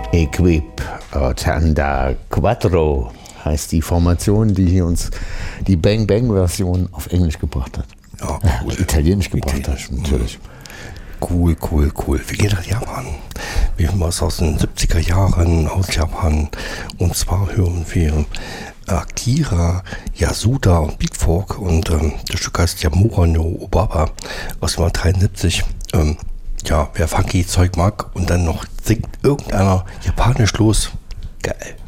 Equip Tanda Quattro heißt die Formation, die uns die Bang Bang Version auf Englisch gebracht hat. Ja, cool. Italienisch gebracht hat, natürlich. Cool. Wir gehen nach Japan. Wir hören was aus den 70er Jahren aus Japan. Und zwar hören wir Akira Yasuda und Beatfork. Und das Stück heißt Yamura no Obaba aus 1973. Wer funky Zeug mag und dann noch singt irgendeiner japanisch los. Geil.